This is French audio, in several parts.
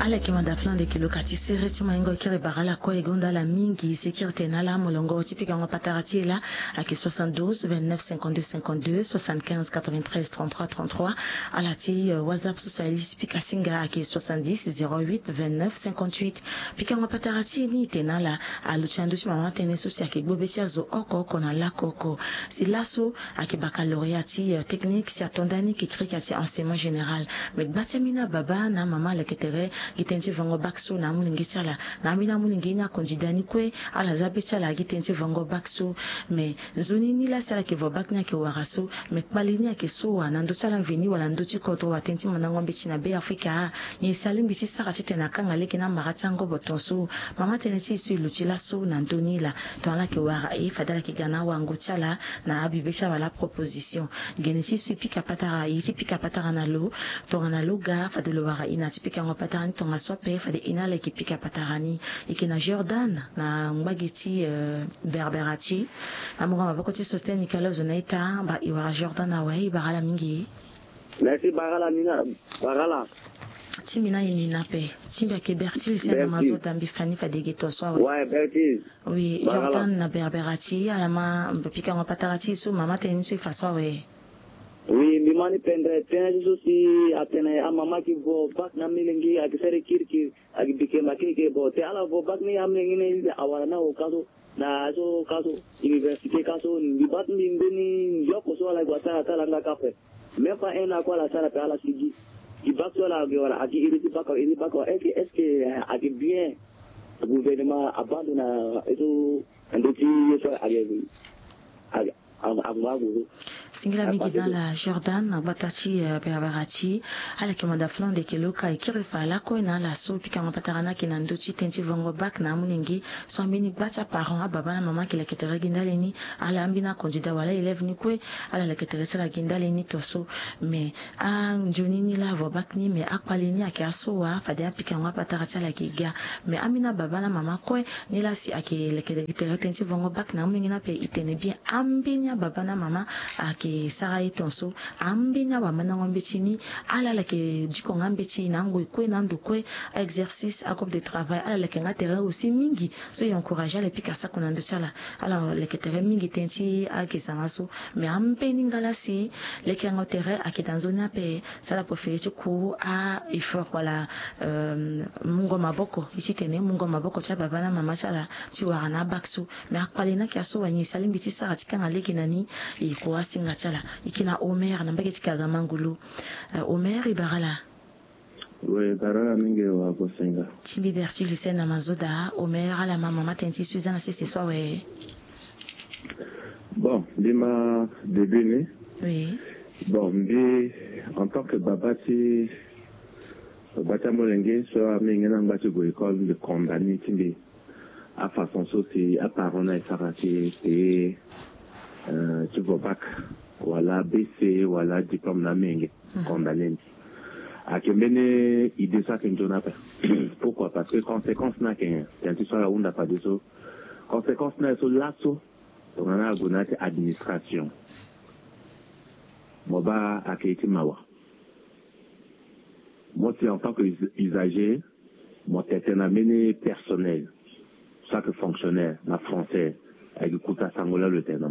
ala ki mandaflan de kilo kati sere ti maingo kire barala ko egonda la mingi sécurité na la molongo typique en patarati là à 72 29 52 52 75 93 33 33 ala ti WhatsApp socialiste pika singa à 70 08 29 58 pika en patarati ni tenala a luchando ti mama tene sosi a bobetia zo oko na la koko si lasso a baccalauréat technique si atondani qui crée kati enseignement général mais batamina baba na mama la ketere gitenzi vango bakso na mulingi sala na mina mulingi na kondidani kwe ala zabeta la gitenzi vango bakso mais zoni ni la sala ke vobakna ke waraso mais palini ke so na ndo sala vini wala ndo ti koto watenti manango mbichi na be Afrika ni salimbi si sara tena kanga leki na maratango botonso mama tenesi si luchila so na ndoni la tona ke wara e fadala ke gana wango chala na abibesa wala proposition genesi su pika patara isi pika patara na lo tona loga fadelo wara ina pika ngo patara tonga sope fade ina le kipika patarani ikina Jordan na mbageti berberati amunga maboko ti sosten Nicolas Zonaita ba iwara Jordan na wai barala mingi merci barala nina barala timina inina pe timba ke Bertil c'est na mazo dambi fani fadege to so ouais Bertil oui Jordan na berberati alama pika ngo patarati so mama teni so faso we oui mimani pendre tena susi atene amama ki vo bak na milengi akisere kirki akibike makeke bo te ala vo bak ni amlengi ne awara na okaso na so kaso université kaso ni bat ni ndeni yoko so ala gwata ata langa kape mefa ena kwa la sala pe ala sigi ki bak so la gewara aki iriti bako est-ce que aki bien gouvernement abandona eto ndoti so age amago singila mingi dans la Jordan na batati berberati ala ki manda flan de keloka ikire fa la ko na la so pika patarana ki na ndoti tenti vongo bak na mulingi so mbini bata parent baba na mama ki la ketere gindaleni ala ambina kondida wala élève ni kwe ala la ketere sala gindaleni toso mais a njoni ni la vo bak ni mais akwaleni ake asowa fade pika patarati la ki ga mais amina baba na mama kwe ni la si ake la ketere tenti vongo bak na mulingi na pe itene bien ambinya baba na mama ake sara etonso ambina wa manango mbetini ala la ke diko ngambeti nango kwe nando kwe exercice à comme de travail ala la ke ngatere aussi mingi so y encourager les pikasa konando chala ala la ke tere mingi tenti a ke sangaso mais ambeni ngala si le ke ngotere ake danzona pe sala profiter ku a effort wala mungo maboko ici tene mungo maboko cha baba na mama chala tu wana bakso mais akwalena ke aso wanyi salimbiti sara tikanga leki nani e ko asinga chala ikina Omer na mbake chikaga mangulu Omer ibarala oui barala mingi wa kosenga Timbi Bertil lycée na mazoda Omer ala mama tenti Suzanne c'est soir ouais bon dima début oui bon mbi en tant que babati bata molenge so aminga na ngati go école de condamné timbi à façon sociale à parona et sarati et tu vas bac voilà BC voilà diplôme na menge condamné a kembene idée ça que n'ona pas pourquoi parce que conséquence na que tu sois la onda pas de ça conséquence na so lasso on a gonate administration moba aketi mawa moi c'est en tant que usager moi c'est un amené personnel ça que fonctionnaire na français avec kuta sangola le terme.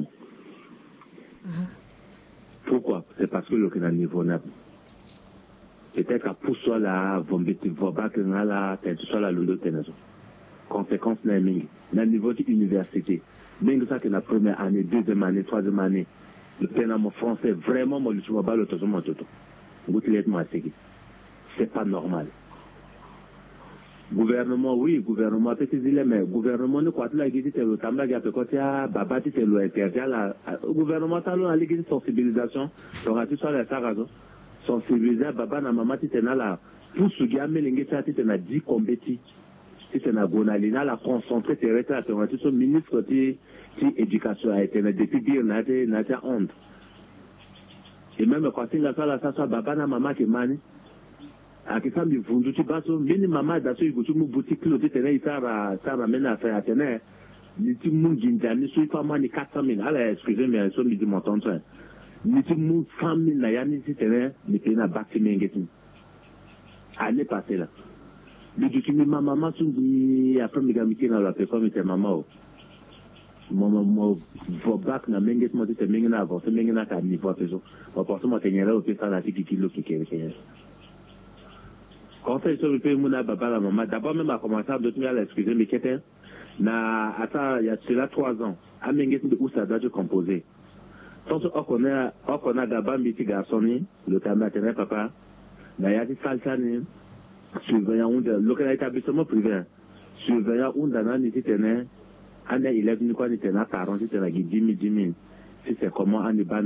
Pourquoi? C'est parce que le niveau n'a peut-être qu'à pour soi la vombiti voba que la tête soit la lolo tenazo. Conséquence n'a mingi. Na niveau de université. Même ça que la première année, deuxième année, troisième année, le pénamo français vraiment moi le sois pas le tozo mon toto. Goutlettement assez. C'est pas normal. Gouvernement oui gouvernement petit zile mais gouvernement ne quoi la guidi le tamba ga pe kotia babati te lo interdit la gouvernement talo la guidi sensibilisation donc à tout ça la raison sensibiliser baba na mama ti tena la pour sugia melingi ti tena 10 kombeti ti tena gonalina la concentrer terre à tout so ministre ti éducation a été depuis dire na ta honte et même quand il a ça baba na mama ke mani akisa mivundu ti baso mini mama da so igutu mu boutique lo ti tene isara mena fa atene ni ti mu ginja ni so ifa mani 400,000 ala excusez-moi so mi di montant ça ni ti mu 100,000 na ya ni ti tene ni pe na bâti mengeti année passée là Mais du coup, ma maman, tu dis, après, mes amis qui n'ont la personne, mais c'est maman. Mon bac n'a même pas été mis en avant, c'est mis en avant, ni pas fait ça. Mon porte m'a tenu là, au fait, ça n'a été kilo qui est. Quand c'est sur le pays, mon papa, la maman, d'abord même a commencé à devenir l'excuser, mais qui était, il y a cela 3 ans, à Menguet, où ça doit se composer. Tant qu'on a d'abord mis garçon, le tabac, papa, il y a des salsanes, surveillant local établissement privé, surveillant où dans un était ane 11 ni kwa ni tena 40 ni tena 10 000 si c'est comment ane ba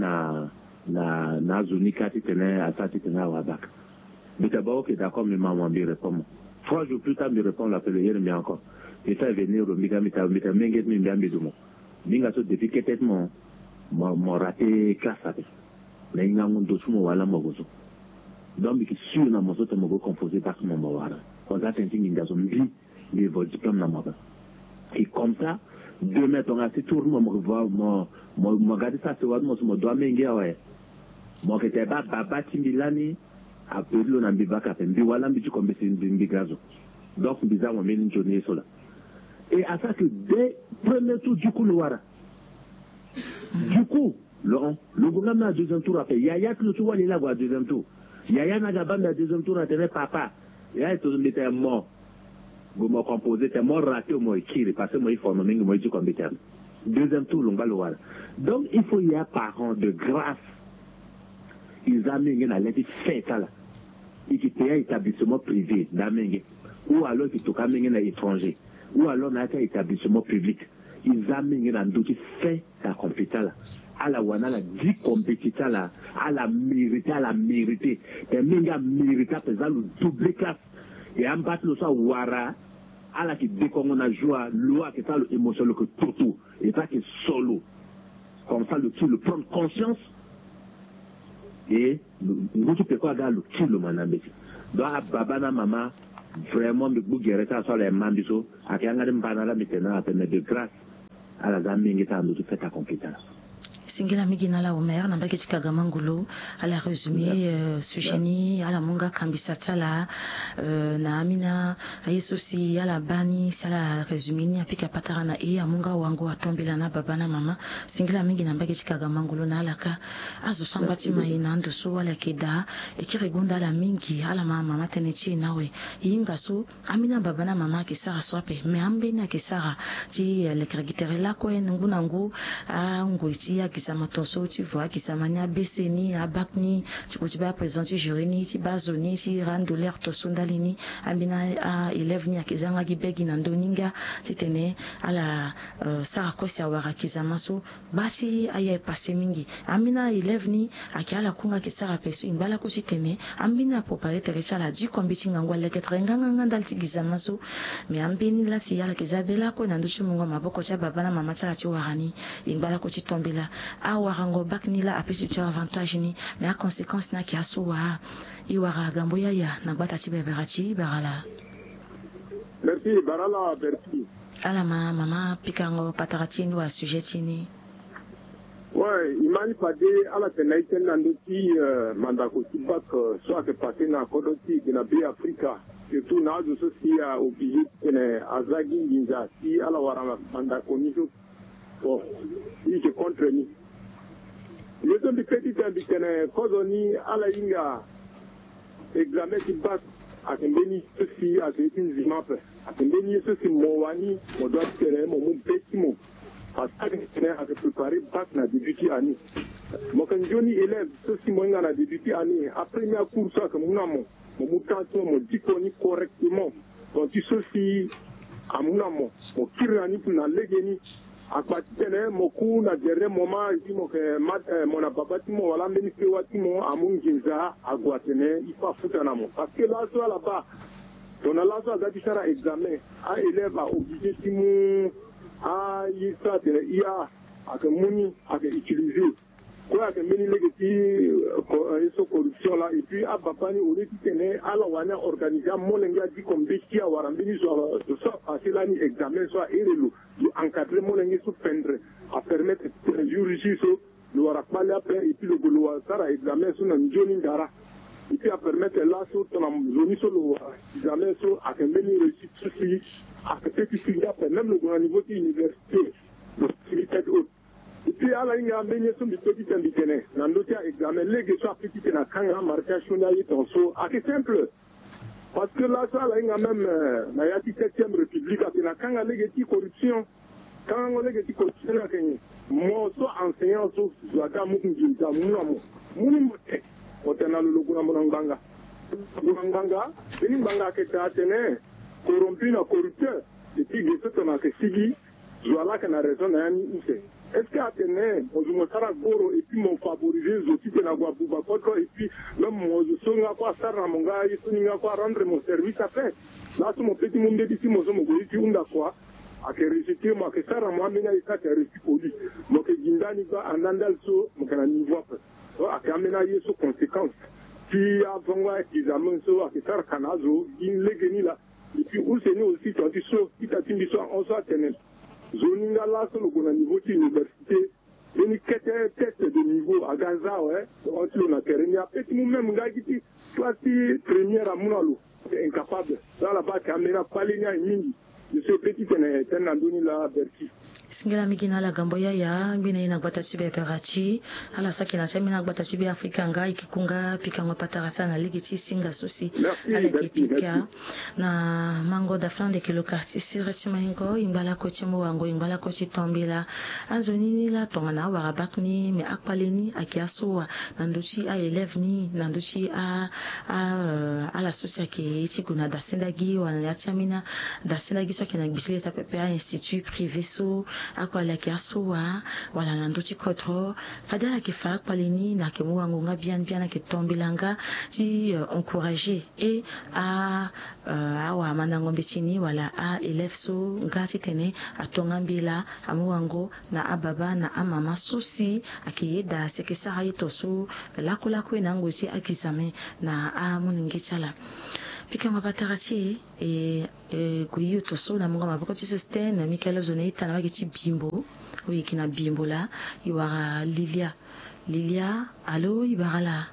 na zoni kati tena asati tena wabak mais d'abord ok d'accord mais maman me répond 3 jours plus tard me répond l'appel hier mais encore et ça venir au miga mita menget mi mbia mbidumo minga so depuis peut-être mon raté classe avec mais inga ngondo sumo wala mogozo donc ki sur na mozo te mogo composé par mon mawara on a tenté inga so mbi les vol diplôme na maba et comme ça demain on a assez tour moi revoir moi regarder ça c'est moi je dois m'engager ouais moi que t'es pas baba timilani a pelo na mbibaka mbi wala mbi tu comme c'est une mbigazo donc bizarre moi meni journée cela et à ça que dès premier tour du couloir du coup le gouvernement a deuxième tour après yaya que le tour il là à deuxième tour yaya na gabanda à deuxième tour na tenait papa yaya tout le était mort vous me composez, c'est moi raté au moins écrit, parce que moi il faut nommer, moi je dis comme terme. Deuxième tour, l'on va le voir. Donc il faut y avoir parents de grâce. Ils amènent à l'aide fait ça là. Ils qui payent un établissement privé d'amener, ou alors qui toquent amènent à l'étranger, ou alors dans un établissement public. Ils amènent à d'autres fait la compétence là. À la wana la 10 compétiteurs là, à la mérité. Et même à mériter, par le double classe. Et en bas le soir wara à la qui déconne a joie loi qui ça l'émotion le que tout et pas que solo comme ça le prendre conscience et nous tu peux quoi gars le qui le manambe donc baba na maman vraiment me bouger ça sur les mandiso à qui anga mbana la maintenant à de grâce à la zambi ngita nous fait ta compétence. Singila migina la omer na mbaki chikaga mangulo ala résumé sujeni ala munga kambisa tsala na amina ayesosi ala bani sala résumé ni apika patara na amunga wangu atombela na baba na mama singila migina mbaki chikaga mangulo na alaka azo sambati maina ndo so wala keda ekiregunda la mingi ala mama tenechi nawe inga so amina baba na mama kisara swape me ambe na kisara ti le kragitere la ko nguna ngu a ngoiti kisama tonso tu vois kisama nya beseni abakni tu ba présenter jury ni ti bazoni ti rando l'air to sondalini ambina a élève ni akizanga gibegi na ndoninga titene ala sara kosi awara kisama so basi aye passe mingi ambina élève ni akiala kunga kisara pesu imbala ko titene ambina préparer teresa la du kombiti ngangwa leketrenga ngandal ti kisama so me ambini la si yala kizabela ko na nduchu mungo maboko cha baba na mama tsala ti warani imbala ko titombela a warango bakni la apesi tu avantage ni mais a conséquence na ki asuwa i wara gambo ya na gbata ti beberati barala merci barala merci ala mama pikango patarati ni wa sujet ni ouais imani pade ala tenaite nanduti mandako tibak soit que passer na kodoti de la Baie Africa surtout na zo socia obligé tene azagi ninja si ala wara mandako ni so bon il se contre ni les hommes de petit ambitene kozoni ala inga examen qui passe à Kembeni ceci à ces zimap à Kembeni ceci mowani mo doit faire mon petit mot parce que à préparer bac na débuté année mo kan joni élève ceci mo ngana débuté année après ma course que munamo mo mutanto mo dikoni correctement donc ceci à munamo mo kirani na legeni akpatene moku na dernier moment dimo que mon ababati mo wala mbeni pe watimo amunginza agwatene ifa futana mo parce que là soit là-bas on a là soit dati sara examen a élève a obligé timu a yisa de ia ak muni ak utiliser quoi que meni legeti so corruption là et puis abapani on est tene ala wana organiser molenga di comme bestia warambini so passer là ni examen soit erelo encadrer molenga sous pendre à permettre le jury so le wara pale après et puis le golo sara examen so na njoni ndara et puis à permettre là sur ton zone sur le jamais sur à que même réussite ceci à que petit filière même le niveau de l'université le critère haut et puis à la ligne à mener sur le petit indiqué dans d'autres examens les que soit petit na kanga marquage sur la ton so à que simple parce que là ça la ligne même na ya 17e république à na kanga les que corruption quand on est que corruption là que moi so enseignant so zaka mu nginta mu otena lulu kuna munanganga ini banga ke tatene corrompu na corrupteur et puis que ce qu'on a que sigi voilà que na raison na ni use est-ce que atene ozumo sara goro et puis mon favoriser aussi que na gwa buba kodro et puis même moi je songa kwa sara monga yisuninga kwa rendre mon service après là mon petit monde d'ici mo so mo go ici unda kwa ake réciter moi que sara moi mena isa que réciter poli mo que gindani ba anandal so mo kana niveau ake amena yeso conséquence qui avant examen so ake sara kanazo in legeni là et puis où c'est nous aussi tu dis so qui t'a dit so on soit tenel zoninga là so le niveau de l'université une tête de niveau à Gaza ouais on se l'a terrain a petit même gars qui toi si première à munalo incapable dans la bas caméra palenia mingi de ce petit tenandoni là Berti singila mikina la gambo ya mbina ina gbata sibe perachi ala saki na semina gbata sibe Afrika nga ikikunga pika ngopatarata na ligiti singa sosi ala kipika na mango da flan de kilo quartier sirasima ingo imbala ko chimo wango imbala ko chitombila anzoni la tongana wa bakni me akpaleni akiasoa nanduchi a élève ni nanduchi a la sosia ke itiguna da sindagi wana yatamina da sindagi so kina bisile ta pepe institut privé so akwala kiasoa wala nanduchi kotro fadala kifa akpaleni na kemu wango nga bien na ketombilanga ti encourager et à wa manangombe chini wala a élève so ngati tene atongambila amuwango na ababa na amama sosi akiyeda sekesara itoso lakula kwena ngochi akizame na amuningichala pika mabatarati kuyu toso na munga maboko ti sustain na Michael Zoneta na wagichi bimbo oui kina bimbo la iwara Lilia allo ibarala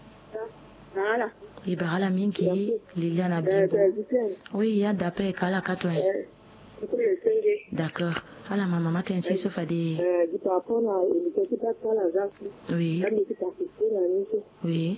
ibarala mingi Lilia na bimbo oui ya d'après kala katwe d'accord ala maman matin si sauf à des oui oui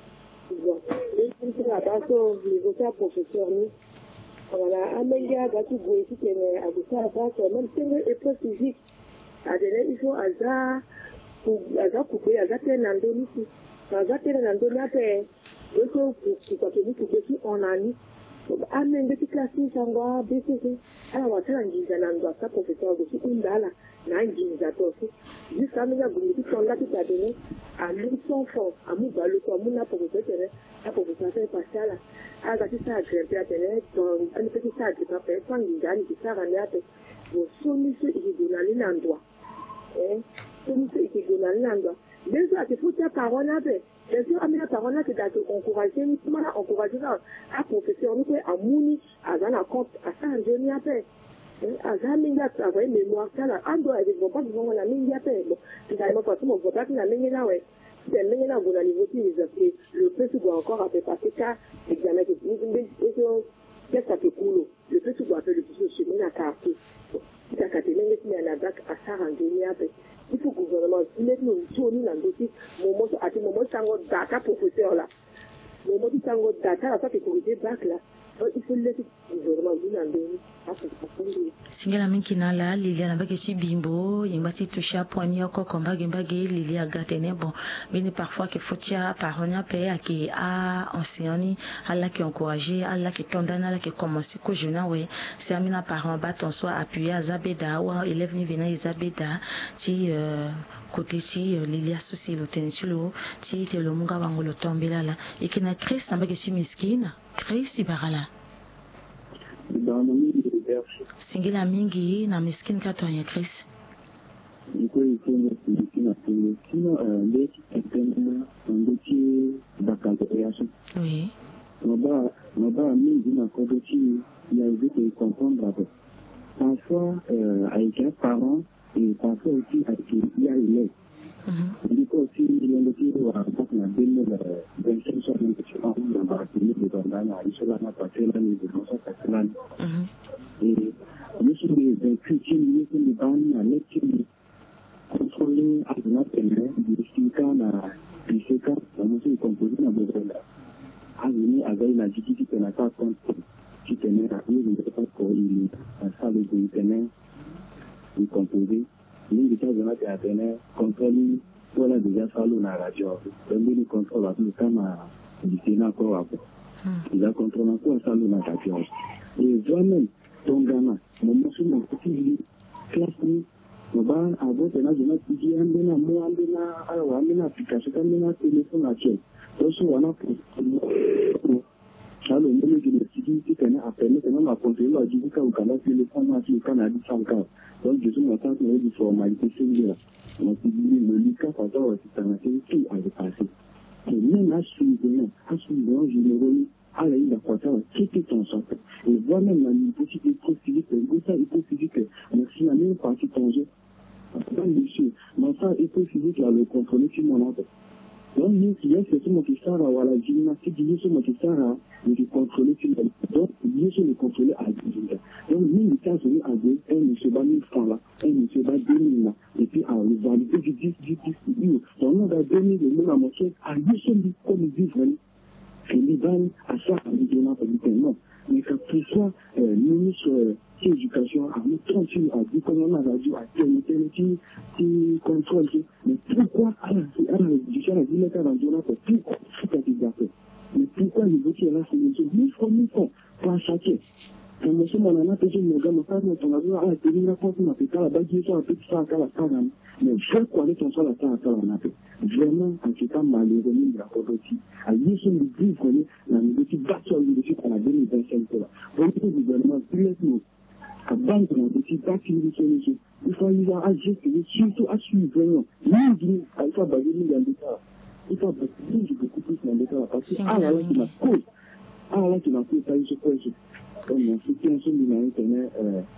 voilà amenga gatu goiti kene abusa ba même c'est épreuve physique adele il faut aza couper aza tenandoni aza tenandoni ape eso kwa kini kugeti onani amenga tikasi sangwa bcc ala watala nginza nangwa sa professeur gosi undala na nginza tofu jusqu'à amenga gumiti tonga tikadene à l'enfant à mon balo quoi mon apporteur tene apporteur fait passer aga ti sa grimper tene ton ani petit sa grimper pe kwa ngani ti sa rania te bo somise igidonali nandwa somise igidonali nandwa les autres il faut ta parole abe bien sûr amena parole que d'être encourager ni comment encourager à professeur ni quoi amuni azana compte à ça njoni abe azaminga travailler mémoire ça ando avec vont pas vont la minga pe bon finalement parce que mon vote na minga na ouais c'est minga na bon niveau qui les appelle le petit doit encore à passer car examen que eso qu'est-ce que tu coulo le petit doit faire le plus chemin à carte ça quand tu minga qui na bac à ça rendre ni après il faut gouvernement mettre nous journée dans dossier moment à ce moment sango data professeur là moment sango data la ça que corriger bac là il faut laisser gouvernement dans dossier singela minkina la Lilia na bagechi bimbo yimbati toucha poignet ko komba gembage Lilia gatene bon bini parfois que fotia paronia pe aki a enseignant alla qui encourager alla qui tondana alla qui commencer ko jeune ouais c'est amina parent ba ton soit appuyer azabeda ou élève ni vena izabeda si côté si Lilia souci le tensulo si te lo munga bango lo tombela la ikina Chris na bagechi miskina Chris ibarala singila mingi na miskin katonya Chris iko ikene kina ndeti kitena ndeti baccalauréat oui noba mingi na kodoti il y a eu de comprendre parfois avec un parent et parfois aussi avec il y a élève Il faut aussi l'industrie à partir de 2025 sur l'investissement dans la partie de Bandana, il sera la partie de la et nous sommes des chrétiens, nous sommes des bandes à l'étude contrôler à la télé, des syndicats à des syndicats, nous sommes composés dans le monde. À venir avec la justice qui n'a pas compte, qui tenait à lui, il ne peut pas qu'il ça le tenait, il composé. L'indicateur de la télé contrôle, voilà déjà ça dans la radio. Donc il contrôle à tout comme du Sénat encore après. Il a contrôlé encore ça dans la radio. Et vraiment, ton gamin, mon monsieur, mon petit, classe, mon bar, avant de la journée, il dit, amena, application, amena, téléphone à quel. Donc, on a pour alors, le monde de l'étude qui tenait à permettre à contrôler la justice au Canada, téléphone à qui Canada, sans cas. Donc, je suis maintenant sur les formalités similaires. On s'est dit, le Lucas, par rapport à cette année, tout a dépassé. Et même à suivre, général, à la ligne d'apporteur, qui était en sorte. Et voilà même la nécessité possible, ça est possible que, merci, la même partie de jeu. Donc, monsieur, mais ça est possible que le contrôler sur mon ordre. Donc, il y a ce qui sert à la gymnastique, il y a ce qui sert à le contrôler sur le donc, il y a ce qui contrôler à l'État. Donc, nous, les États-Unis a dit, un monsieur bat 1000 francs là, un monsieur bat 2000 là, et puis, à la validité du 10, donc, on a 2000 de nous à moitié, à lui seul, comme il dit vraiment, c'est Liban, à ça, à l'État, non. Mais que ce soit, ministre de l'éducation, à nous tranquille, à dire qu'on a la radio, à tel, qui contrôle, mais pourquoi, je suis à la ville, à la journée, pourquoi, mais pourquoi les voitures là, c'est 1000 francs, pour chacun. Et monsieur, mon a fait une gamme, pas de ton avion, à la télé, la France, on a fait la bague, ça, fait ça, à la salle, mais je crois que ton sol à ça, on a fait. Vraiment, en tout cas, malheureusement, de la Côte-d'Ivoire, à l'issue du livre, la négative bâtiment de l'équipe à la 2025, là. Donc, le gouvernement, plus à banque, on a décidé bâtiment de solution. Il faut y avoir agir, surtout à suivre, vraiment. Nous, il faut baser dans l'État. Il faut baser beaucoup plus dans l'État, parce que, ah, là, tu m'as cause. Ah, là, tu m'as fait ça, je crois, comme un soutien sur l'Internet,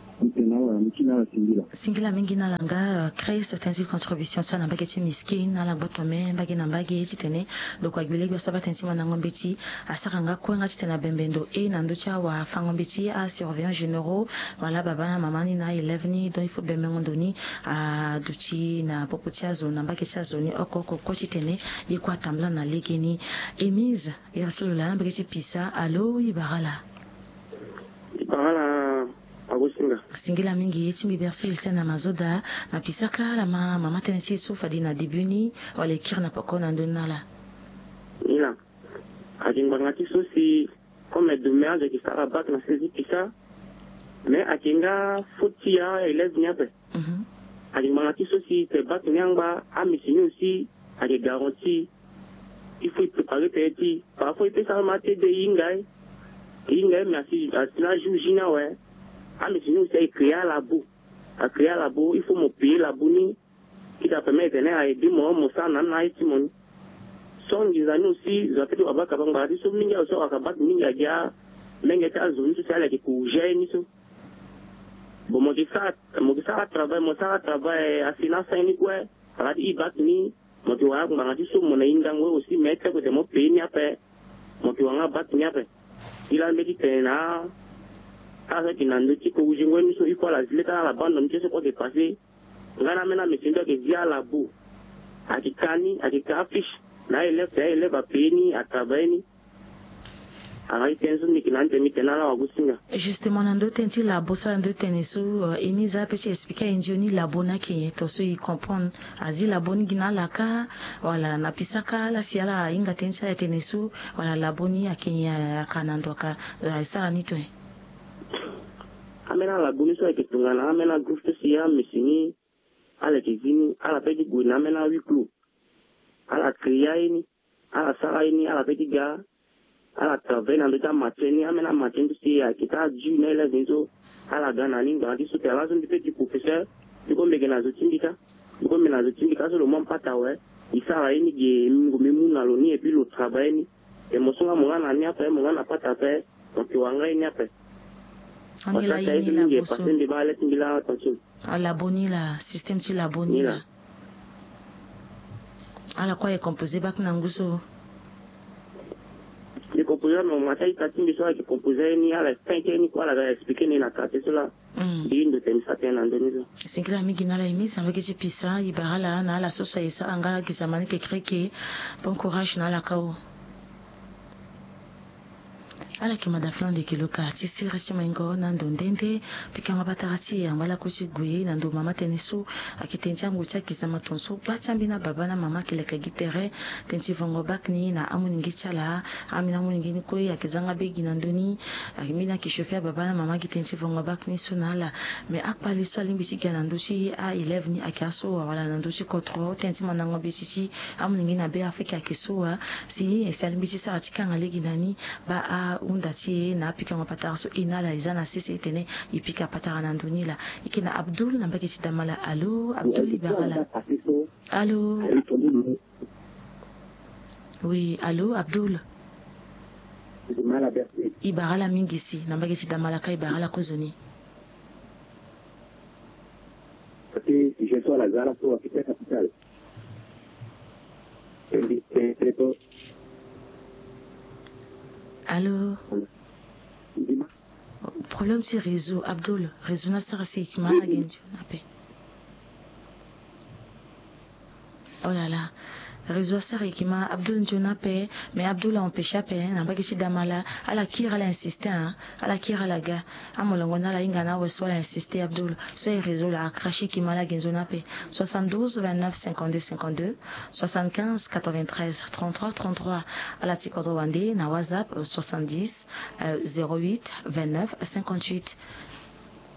singila mingi na langa créer certaines contributions ça na bageti miskin na la botome bagi na bagi titene donc kwa gbele kwa sabata ntima na ngombeti asakanga ko ngati tena bembendo e na ndocha wa fangombeti a surveillant généraux voilà baba na mamani na 11 donc il faut bemengondoni a duchi na popotia zone na bageti zone okoko ko titene yekwa tambla na legeni emise ya solola na bageti pisa allo ibarala singila mingi yeti mibertu ilsena mazoda na pisaka la mama tenesi sofa dina dibuni wale kirna pakona ndonala ila akingbangati sosi comme dommage qui sera bac na saisi pisa mais akinga fotia élève nyape akingbangati sosi te bac nyangba a misini aussi a des garanties il faut préparer petit parfois il peut ça mater de ingai merci à la joujina ouais. Ah, mais sinon, c'est créer un labo. À créer un labo, il faut me payer la bonne qui t'a permis à aider moi, mon sang, nan, mon. Son des années aussi, j'ai fait du rabat, quand on va dire, ce minga, au sort, à battre, minga, ya, menga, zone, tout ça, là, qui cougeait, ni ça. Bon, mon ça travaille, à finance, ni quoi, à la dit, bat, ni, mon tu vois, on dit, so, mon indang, aussi, mettre, que de mon pays, ni après, mon tu vois, bat, ni après. Il a médité, na, asa kinando tiko ujingweni so iko la zile kana la bando mchezo kwa depasser ngana mena metindo ke via la boue akikani akikafish na ele ba peni akabeni arai tenzo mikinante mitenala wagusinga justement nando tenti la bossa nando tenesu emiza pesi expliquer indioni la bona ke to so y comprendre azi la boni gina la ka wala na pisaka la siala inga tensa ya tenesu wala la boni akenya kanando ka sa ni to amena la bonne soit que tungana amena groupe sia misini ala kizini ala pedi guna amena wiklu ala kriyaini ala saraini ala pedi ga ala travail dans l'état mateni amena mateni sia kita ju na ile zinzo ala gana ni ngandi so tela zo petit professeur diko megena zo tindika so le mon pata ouais isara ini ge ngumi na loni et puis le travail ni emotion mongana ni après mongana pata pe donc wanga ni après on la yini la boso la boni la système tu la boni la ala quoi est composé bak nanguso le composé no matai katimbi so ke composé ni ala penke ni kwa la expliquer ni na kate cela dindo tenisa tena ndonizo sikila mingi nala imi samba ke pisa ibarala na ala sosa isa anga kisamani ke kreke bon courage na la kao ala ki madaflan de kiloka ti sirasi maingo nando ndende pika mabatarati ya mbala kusi gwe nando mama tenisu akitentia ngucha kisama tonso batambi na baba na mama kileka gitere tenti vongo bakni na amuningi chala amina muningi ni koyi akizanga begi nandoni akimina kishofia baba na mama kitenti vongo bakni sunala me akpali so limbisi ganandoshi a 11 ni akaso wala nandoshi kotro tenti manango bisisi amuningi na be afrika kisoa si esalimbisi sa atika ngalegi nani ba a undati na pika ngapatara so inala izana sisi itene ipika patara nandoni la ikina Abdul nambaki sidamala allo Abdul Ibarala allo oui allo Abdul Ibarala mingisi nambaki sidamala ka Ibarala kozoni je sois la Zara pour la capitale. Allô? Problème c'est réseau. Abdul, réseau n'a pas assez qui m'a gagné. Oh là là. Réseau sari qui m'a Abdul Njonape, mais Abdul a empêché n'a pas que damala. À la kira l'a insisté, à la kira la gars. À mon longona la ingana ou soit insisté Abdul. Ce réseau là a craché qui m'a la genzonape. 72 29 52 52 75 93 33 33 à la Tikodo Wande na WhatsApp 70 08 29 58